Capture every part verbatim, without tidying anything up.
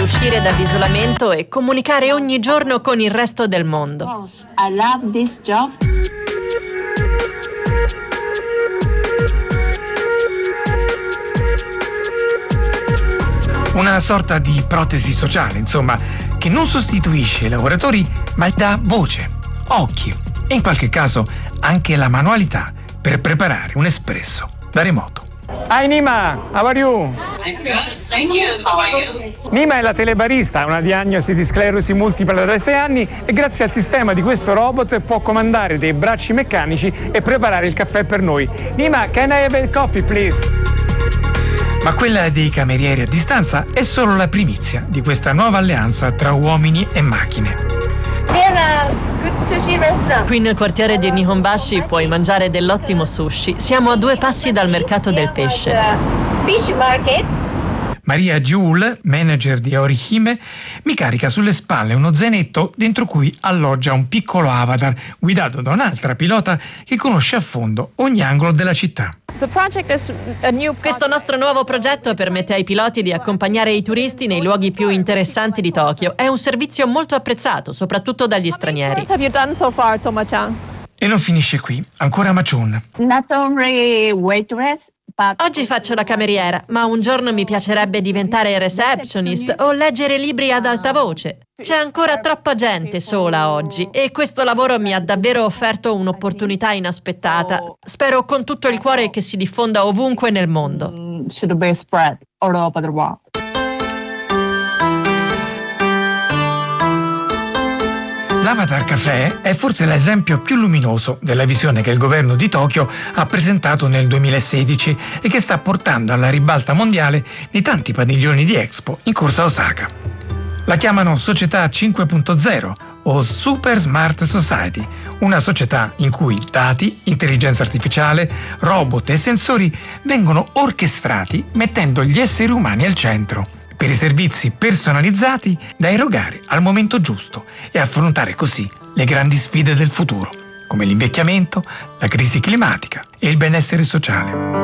uscire dall'isolamento e comunicare ogni giorno con il resto del mondo. I love this job. Una sorta di protesi sociale, insomma, che non sostituisce i lavoratori, ma gli dà voce, occhi e in qualche caso anche la manualità per preparare un espresso da remoto. Hi Nima, how are you? I'm good, thank you. How are you? Nima è la telebarista, una diagnosi di sclerosi multipla da sei anni e grazie al sistema di questo robot può comandare dei bracci meccanici e preparare il caffè per noi. Nima, can I have a coffee please? Ma quella dei camerieri a distanza è solo la primizia di questa nuova alleanza tra uomini e macchine. Qui nel quartiere di Nihonbashi puoi mangiare dell'ottimo sushi. Siamo a due passi dal mercato del pesce. Maria Giul, manager di Orihime, mi carica sulle spalle uno zainetto dentro cui alloggia un piccolo avatar guidato da un'altra pilota che conosce a fondo ogni angolo della città. Questo nostro nuovo progetto permette ai piloti di accompagnare i turisti nei luoghi più interessanti di Tokyo. È un servizio molto apprezzato, soprattutto dagli stranieri. E non finisce qui, ancora Machun. Not only waitress, but Oggi faccio la cameriera, ma un giorno mi piacerebbe diventare receptionist o leggere libri ad alta voce. C'è ancora troppa gente sola oggi e questo lavoro mi ha davvero offerto un'opportunità inaspettata. Spero con tutto il cuore che si diffonda ovunque nel mondo. should be spread all over the world. L'Avatar Café è forse l'esempio più luminoso della visione che il governo di Tokyo ha presentato nel duemilasedici e che sta portando alla ribalta mondiale nei tanti padiglioni di Expo in corsa a Osaka. La chiamano Società cinque punto zero o Super Smart Society, una società in cui dati, intelligenza artificiale, robot e sensori vengono orchestrati mettendo gli esseri umani al centro, per i servizi personalizzati da erogare al momento giusto e affrontare così le grandi sfide del futuro, come l'invecchiamento, la crisi climatica e il benessere sociale.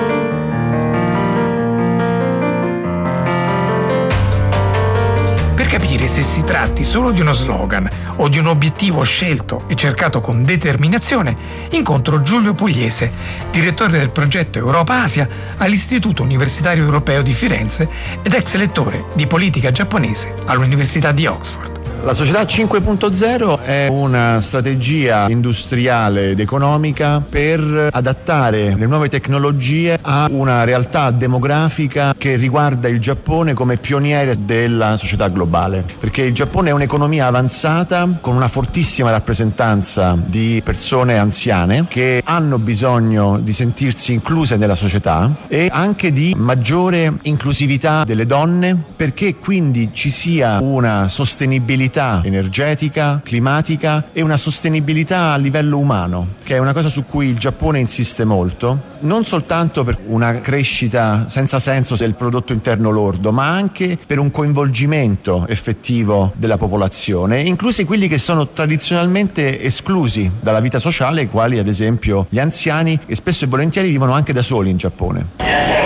Per capire se si tratti solo di uno slogan o di un obiettivo scelto e cercato con determinazione, incontro Giulio Pugliese, direttore del progetto Europa-Asia all'Istituto Universitario Europeo di Firenze ed ex lettore di politica giapponese all'Università di Oxford. La società cinque punto zero è una strategia industriale ed economica per adattare le nuove tecnologie a una realtà demografica che riguarda il Giappone come pioniere della società globale. Perché il Giappone è un'economia avanzata con una fortissima rappresentanza di persone anziane che hanno bisogno di sentirsi incluse nella società e anche di maggiore inclusività delle donne, perché quindi ci sia una sostenibilità energetica, climatica e una sostenibilità a livello umano, che è una cosa su cui il Giappone insiste molto, non soltanto per una crescita senza senso del prodotto interno lordo, ma anche per un coinvolgimento effettivo della popolazione, inclusi quelli che sono tradizionalmente esclusi dalla vita sociale, quali ad esempio gli anziani, che spesso e volentieri vivono anche da soli in Giappone.